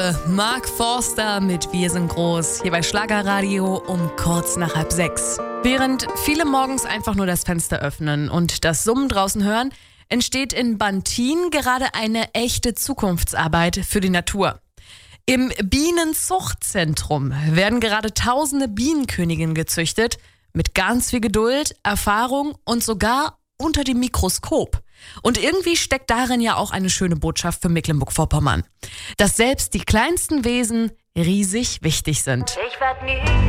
Mark Forster mit Wir sind groß, hier bei Schlagerradio um kurz nach 5:30. Während viele morgens einfach nur das Fenster öffnen und das Summen draußen hören, entsteht in Bantin gerade eine echte Zukunftsarbeit für die Natur. Im Bienenzuchtzentrum werden gerade tausende Bienenköniginnen gezüchtet, mit ganz viel Geduld, Erfahrung und sogar unter dem Mikroskop. Und irgendwie steckt darin ja auch eine schöne Botschaft für Mecklenburg-Vorpommern. Dass selbst die kleinsten Wesen riesig wichtig sind. Ich werd nie